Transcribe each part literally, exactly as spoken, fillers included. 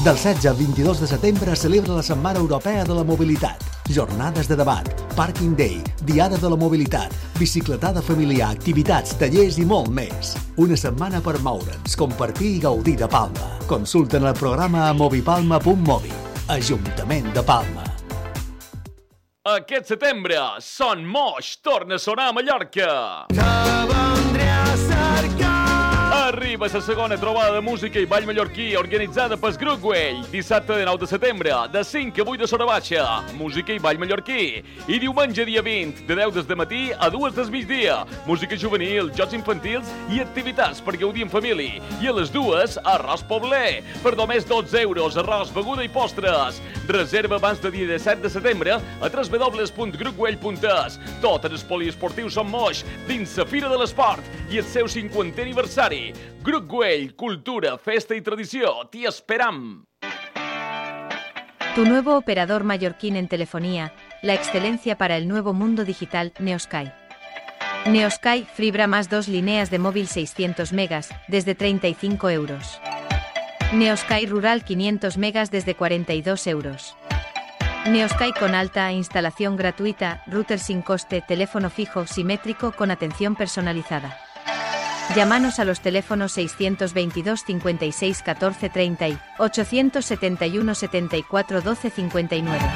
Del setze al vint-i-dos de setembre es celebra la Setmana Europea de la Mobilitat. Jornades de debat, Parking Day, Diada de la Mobilitat, bicicletada familiar, activitats, tallers i molt més. Una setmana per moure'ns, compartir i gaudir de Palma. Consulten el programa a movipalma punt mobi. Ajuntament de Palma. Aquest setembre, Son Moix torna a sonar a Mallorca. Te vendré a cercar. Arriba la segona trobada de música i ball mallorquí organitzada pel Grup Güell. Dissabte de nou de setembre, de cinc a vuit de Sora Baixa, música i ball mallorquí. I diumenge dia vint, de deu del matí a dues del migdia, música juvenil, jocs infantils i activitats per gaudir en família. I a les dues, arròs pobler. Per només dotze euros, arròs, beguda i postres. Reserva abans del dia disset de setembre a w w w punt grup güell punt e s. Tot en el poliesportiu Son Moix, dins la Fira de l'Esport i el seu cinquantè aniversari. Grup Güell, cultura, festa y tradició. T'hi esperam. Tu nuevo operador mallorquín en telefonía, la excelencia para el nuevo mundo digital, Neosky. Neosky, fibra más dos líneas de móvil seiscientos megas, desde treinta y cinco euros. Neosky Rural quinientos megas desde cuarenta y dos euros. Neosky con alta instalación gratuita, router sin coste, teléfono fijo simétrico con atención personalizada. Llámanos a los teléfonos seiscientos veintidós cincuenta y seis catorce treinta y ochocientos setenta y uno setenta y cuatro doce cincuenta y nueve.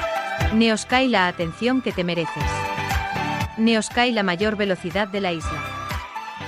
Neosky, la atención que te mereces. Neosky, la mayor velocidad de la isla.